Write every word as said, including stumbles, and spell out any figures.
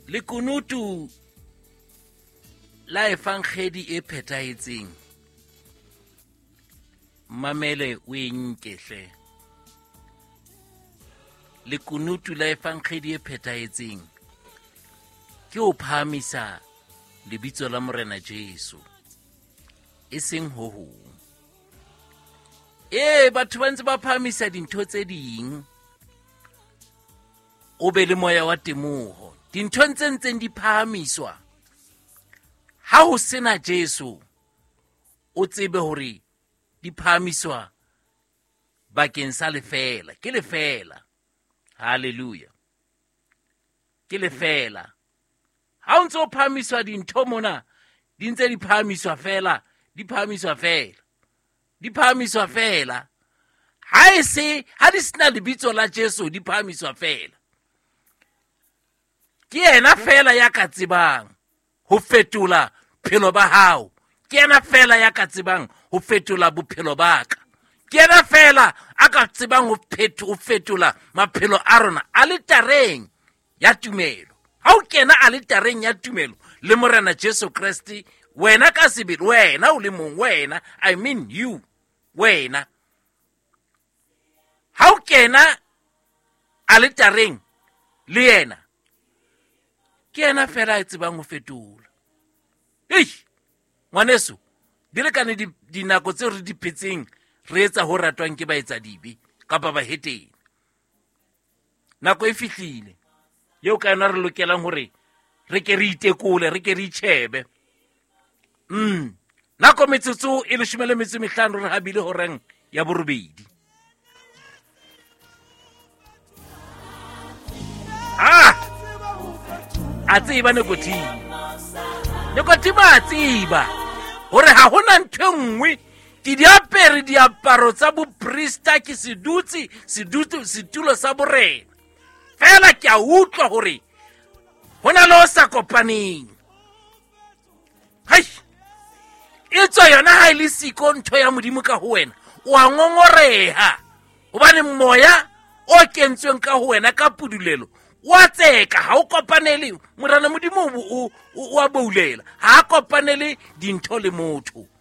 lekunutu la efangedi e phetaetseng mamele o enkehle. Lekunutu la efangedi e phetaetseng ke o phahamisa lebitso la Morena Jesu e seng ho hong. Eh, batho ba ntse ba phahamisa dintho tse ding, o be le moya wa temoho. Dintho tse ntseng di phahamiswa ha ho sena Jesu, o tsebe hore di phahamiswa bakeng sa lefela. Ke lefela. Hallelujah. Ke lefela. Ha o ntse o phahamiswa dintho mona, di ntse di phahamiswa fela, di phahamiswa fela. Di phahamiswa fela. Ha e se, ha di sena lebitso la Jesu, di phahamiswa fela. Ke yena fela ya ka tsebang ho fetola phelo ba hao. Ke yena fela ya ka tsebang ho fetola bophelo ba ka. Ke yena fela a ka tsebang ho fetola maphelo a rona a le tareng ya tumelo. Ha o kena a le tareng ya tumelo le Morena Jesu Kriste, wena ka sebele, wena o le mong, wena, I mean you, wena. Ha o kena a le tareng le yena, ke yena fela a tsebang ho fetola. Ei, ngwaneso, di lekane dinako tse re di phetseng re etsa ho ratwang ke ba etsa dibe kapa ba heteng. Nako e fihlile yeo ka yona re lokelang hore re ke re itekole, re ke re itjhebe. Mm. Nako metsotso e leshome le metso e mehlano re habile horeng ya borobedi. Ah! A tseba Nekotima. Nekotima a tseba hore ha hona ntho nngwe ke diapere diaparo tsa boprista ke sedutsi sedutu setulo sa borena. Fela ke a utlwa hore hona le o sa kopaneng. Hai! E tswa yona ha ile siko ntho ya Modimo ka ho wena, o a ngongoreha hobane moya o kentsweng ka ho wena ka pudulelo wa tseka. Ha o kopanele Morena Modimo o a boulela, ha a kopanele dintho le motho.